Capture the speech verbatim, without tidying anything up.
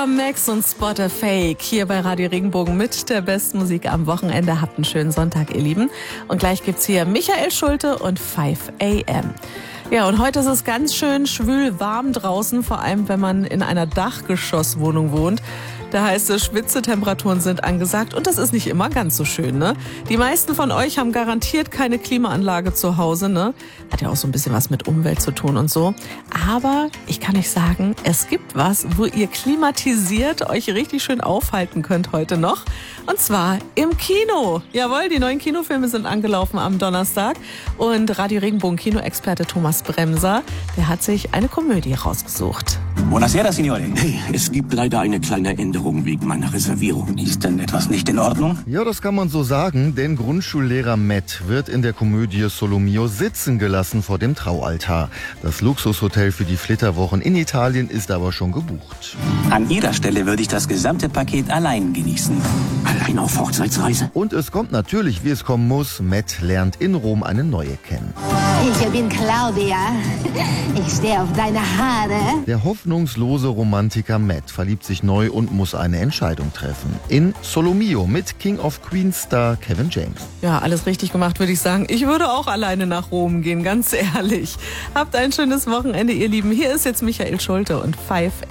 Ava Max und Spotter Fake hier bei Radio Regenbogen mit der besten Musik am Wochenende. Habt einen schönen Sonntag, ihr Lieben. Und gleich gibt's hier Michael Schulte und five a m. Ja, und heute ist es ganz schön schwül warm draußen, vor allem wenn man in einer Dachgeschosswohnung wohnt. Da heißt es, Spitze-Temperaturen sind angesagt und das ist nicht immer ganz so schön, ne? Die meisten von euch haben garantiert keine Klimaanlage zu Hause, ne? Hat ja auch so ein bisschen was mit Umwelt zu tun und so. Aber ich kann euch sagen, es gibt was, wo ihr klimatisiert euch richtig schön aufhalten könnt heute noch. Und zwar im Kino. Jawohl, die neuen Kinofilme sind angelaufen am Donnerstag. Und Radio Regenbogen Kinoexperte Thomas Bremser, der hat sich eine Komödie rausgesucht. Buonasera, Signore. Hey, es gibt leider eine kleine Änderung wegen meiner Reservierung. Ist denn etwas nicht in Ordnung? Ja, das kann man so sagen, denn Grundschullehrer Matt wird in der Komödie Solomio sitzen gelassen vor dem Traualtar. Das Luxushotel für die Flitterwochen in Italien ist aber schon gebucht. An Ihrer Stelle würde ich das gesamte Paket allein genießen. Allein auf Hochzeitsreise? Und es kommt natürlich, wie es kommen muss. Matt lernt in Rom eine neue kennen. Ich bin Claudia. Ich stehe auf deine Haare. Der hoffnungslose Romantiker Matt verliebt sich neu und muss eine Entscheidung treffen. In Solomio mit King of Queens Star Kevin James. Ja, alles richtig gemacht, würde ich sagen. Ich würde auch alleine nach Rom gehen, ganz ehrlich. Habt ein schönes Wochenende, ihr Lieben. Hier ist jetzt Michael Schulte und five